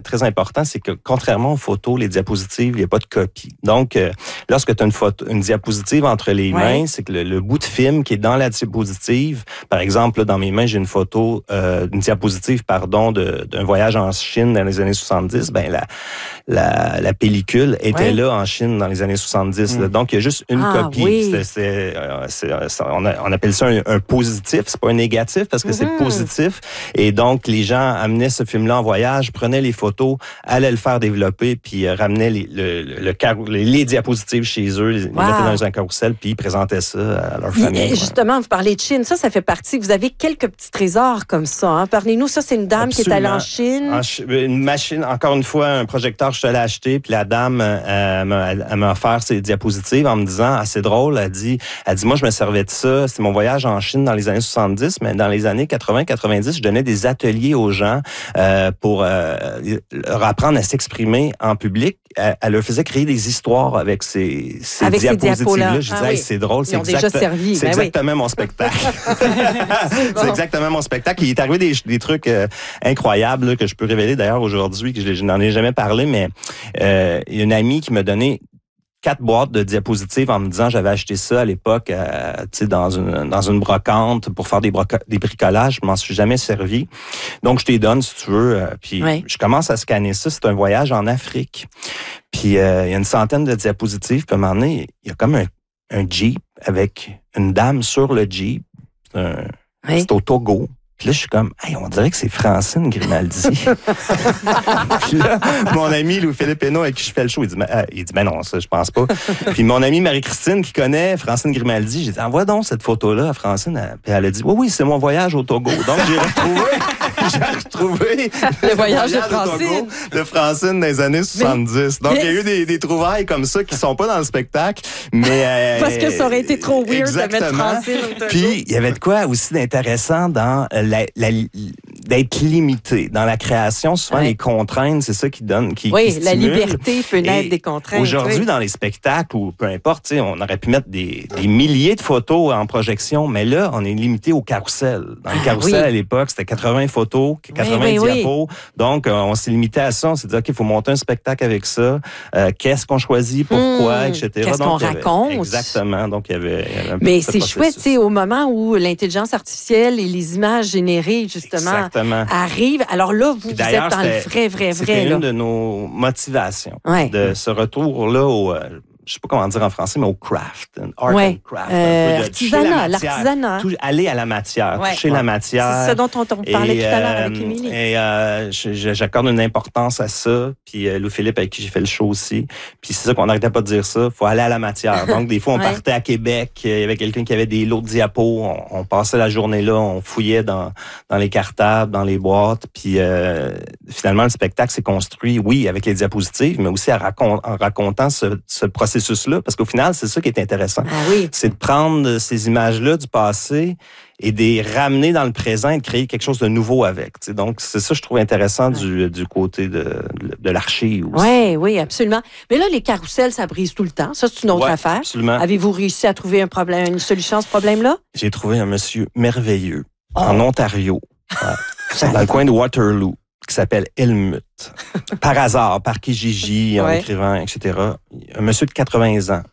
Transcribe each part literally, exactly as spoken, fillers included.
très important, c'est que contrairement aux photos, les diapositives, il n'y a pas de copie. Donc, euh, lorsque tu as une photo, une diapositive entre les ouais. mains, c'est que le, le bout de film qui est dans la diapositive, par exemple, là, dans mes mains, j'ai une photo, euh, une diapositive, pardon, de, d'un voyage en Chine dans les années soixante-dix. Ben la, la, la pellicule était ouais. là en Chine dans les années soixante-dix. Mm. Là. Donc, il y a juste une ah, copie. Oui. C'est, c'est, euh, c'est, c'est, on, a, on appelle ça un, un positif. C'est pas un négatif parce que mm-hmm. c'est positif. Et donc, les gens amenaient ce film-là en voyage, prenaient les photos, allaient le faire développer, puis euh, ramenaient les, le, le, le car- les, les diapositives chez eux, les, wow. les mettaient dans un carrousel, puis ils présentaient ça à leur famille. Et, justement, ouais. vous parlez de Chine, ça, ça fait partie. Vous avez quelques petits trésors comme ça. Hein? Parlez-nous, ça, c'est une dame Absolument. Qui est allée en Chine. En, une machine, encore une fois, un projecteur, je te l'ai acheté, puis la dame, euh, elle, m'a, elle m'a offert ses diapositives en me disant, ah, c'est drôle, elle dit, elle dit, moi, je me servais de ça, c'était mon voyage en Chine dans les années soixante-dix, mais dans les années quatre-vingts quatre-vingt-dix, je donnais des ateliers aux gens euh, pour euh, leur apprendre à s'exprimer en public. Elle, elle leur faisait créer des histoires avec ces, ces avec diapositives-là. Je disais, ah, hey, oui. c'est drôle, c'est, exact, déjà servi. c'est ben exactement oui. mon spectacle. c'est, bon. c'est exactement mon spectacle. Il est arrivé des, des trucs euh, incroyables là, que je peux révéler d'ailleurs aujourd'hui, que je, je n'en ai jamais parlé, mais euh, il y a une amie qui m'a donné quatre boîtes de diapositives en me disant j'avais acheté ça à l'époque euh, tu sais dans une dans une brocante pour faire des broca- des bricolages, je m'en suis jamais servi. Donc je te les donne si tu veux euh, puis oui. je commence à scanner ça, c'est un voyage en Afrique. Puis euh, il y a une centaine de diapositives, puis à un moment donné, il y a comme un un Jeep avec une dame sur le Jeep. C'est, un, oui. c'est au Togo. Puis là, je suis comme, hey, on dirait que c'est Francine Grimaldi. Puis là, mon ami Louis-Philippe Hénaud, avec qui je fais le show, il dit, euh, il dit, ben non, ça, je pense pas. Puis mon ami Marie-Christine, qui connaît Francine Grimaldi, j'ai dit, envoie donc cette photo-là à Francine. Puis elle a dit, oui, oui, c'est mon voyage au Togo. Donc, j'ai retrouvé, j'ai retrouvé le, le voyage, voyage de Francine. Togo de Francine dans les années soixante-dix. Mais, Donc, il y a eu des, des trouvailles comme ça qui sont pas dans le spectacle, mais... Euh, Parce que ça aurait été trop weird exactement. De mettre Francine au Togo. Puis, il y avait de quoi aussi d'intéressant dans La, la, d'être limité dans la création, souvent ouais. les contraintes, c'est ça qui donne, qui, oui, qui la liberté peut naître des contraintes. Aujourd'hui, oui. dans les spectacles ou peu importe, on aurait pu mettre des, des milliers de photos en projection, mais là, on est limité au carrousel. Dans le carrousel ah, oui. à l'époque, c'était quatre-vingts photos, quatre-vingts oui, oui, diapos. Oui. Donc, on s'est limité à ça. On s'est dit, ok, il faut monter un spectacle avec ça. Euh, qu'est-ce qu'on choisit, pourquoi, mmh, et cetera. Qu'est-ce Donc, qu'on avait, raconte exactement. Donc, il y avait. Il y avait un mais c'est chouette, tu sais, au moment où l'intelligence artificielle et les images générées justement. Exactement. Arrive. Alors là, vous, vous êtes dans le vrai, vrai, vrai. C'était là. une de nos motivations, ouais. de ce retour-là au... Euh, je sais pas comment dire en français, mais au craft, art ouais. and craft. Euh, un peu de artisanat, l'artisanat. Tout, aller à la matière, ouais. toucher ouais. la matière. C'est ça dont on, on parlait et, tout à l'heure avec Émilie. Et euh, je, j'accorde une importance à ça. Puis euh, Louis-Philippe, avec qui j'ai fait le show aussi. Puis c'est ça qu'on n'arrêtait pas de dire ça. Il faut aller à la matière. Donc, des fois, on ouais. partait à Québec. Il y avait quelqu'un qui avait des lots de diapos. On, on passait la journée là. On fouillait dans, dans les cartables, dans les boîtes. Puis euh, finalement, le spectacle s'est construit, oui, avec les diapositives, mais aussi à racon- en racontant ce, ce processus-là. Parce qu'au final, c'est ça qui est intéressant. Ah oui. C'est de prendre ces images-là du passé et de les ramener dans le présent et de créer quelque chose de nouveau avec. T'sais. Donc, c'est ça que je trouve intéressant ouais. du, du côté de, de l'archive aussi. Oui, oui, absolument. Mais là, les carousels, ça brise tout le temps. Ça, c'est une autre ouais, affaire. Absolument. Avez-vous réussi à trouver un problème, une solution à ce problème-là? J'ai trouvé un monsieur merveilleux oh. en Ontario, ouais, dans le coin de Waterloo, qui s'appelle Helmut. Par hasard, par Kijiji, en ouais. écrivant, et cetera. Un monsieur de quatre-vingts ans.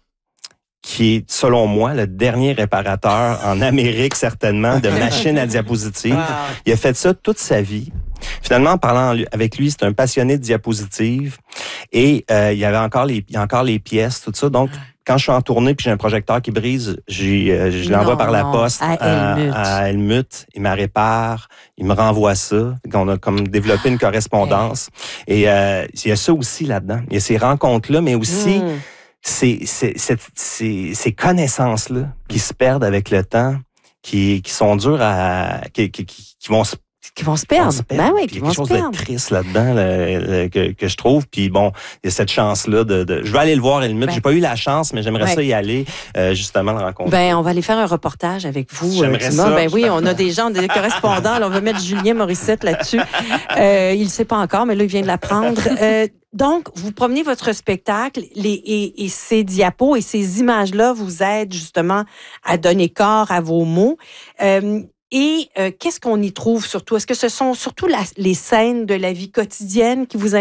Qui est, selon moi, le dernier réparateur en Amérique, certainement, de machines à diapositives. Wow. Il a fait ça toute sa vie. Finalement, en parlant avec lui, c'est un passionné de diapositives. Et euh, il y avait encore les, il y a encore les pièces, tout ça. Donc, quand je suis en tournée puis j'ai un projecteur qui brise, j'ai, euh, je l'envoie non, par la poste à, à Helmut. À Helmut. Il me répare, il me renvoie ça. On a comme développé une correspondance. Et euh, il y a ça aussi là-dedans. Il y a ces rencontres-là, mais aussi... Mm. Ces, ces, ces, ces, ces connaissances-là qui se perdent avec le temps, qui, qui sont dures à... qui, qui, qui vont se Qui vont se perdre. Se perdre. Ben oui, qui vont se perdre. Il y a quelque chose de triste là-dedans là, là, que, que je trouve. Puis bon, il y a cette chance-là de... de... Je vais aller le voir, Helmut. Ben. J'ai pas eu la chance, mais j'aimerais ouais. ça y aller, euh, justement, le rencontrer. Ben, on va aller faire un reportage avec vous. J'aimerais euh, ça. Ben oui, on a des gens, des correspondants. Là, on va mettre Julien Morissette là-dessus. Euh, il le sait pas encore, mais là, il vient de l'apprendre. Euh, Donc, vous promenez votre spectacle les, et, et ces diapos et ces images-là vous aident justement à donner corps à vos mots. Euh, et euh, qu'est-ce qu'on y trouve surtout? Est-ce que ce sont surtout la, les scènes de la vie quotidienne qui vous